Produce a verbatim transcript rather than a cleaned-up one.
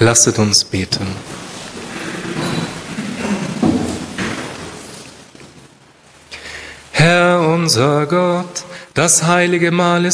Lasset uns beten. Herr unser Gott, das heilige Mahl ist